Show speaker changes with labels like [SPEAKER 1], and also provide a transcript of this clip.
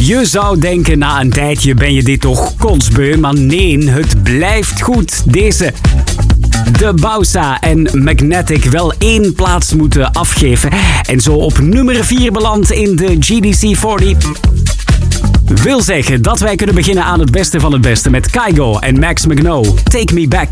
[SPEAKER 1] Je zou denken, na een tijdje ben je dit toch kotsbeu, maar nee, het blijft goed. Deze. De Bausa en Magnetic wel 1 plaats moeten afgeven en zo op nummer 4 belandt in de GDC 40. Wil zeggen dat wij kunnen beginnen aan het beste van het beste met Kygo en Max McNo. Take Me Back.